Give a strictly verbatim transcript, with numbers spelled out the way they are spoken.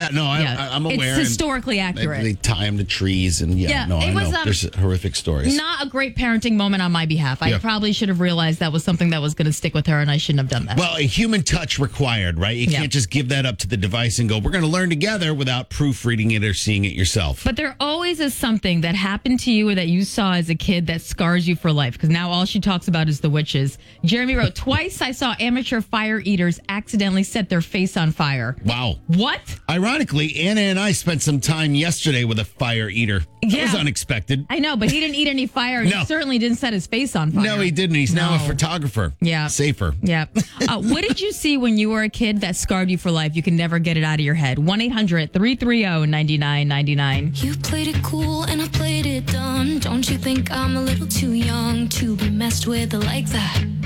no, I, Yeah. I, I'm aware. It's historically and accurate. They, they tie them to trees, and yeah, Yeah, no, it I was, know. um, There's horrific stories. Not a great parenting moment on my behalf. I Yeah. probably should have realized that was something that was going to stick with her, and I shouldn't have done that. Well, a human touch required, right? You Yeah. can't just give that up to the device and go, we're going to learn together without proofreading it or seeing it yourself. But there always is something that happened to you or that you saw as a kid that scars you for life, because now all she talks about is the witches. Jeremy wrote, twice I saw amateur fire eaters accidentally set their face on fire. Wow. What? Ironically, Anna and I spent some time yesterday with a fire eater. That Yeah. was unexpected. I know, but he didn't eat any fire. No. He certainly didn't set his face on fire. No, he didn't. He's now a No. photographer. Yeah. Safer. Yeah. Uh, what did you see when you were a kid that scarred you for life? You can never get it out of your head. one eight hundred three three zero nine nine nine nine. You played it cool and I played it dumb. Don't you think I'm a little too young to be messed with like that?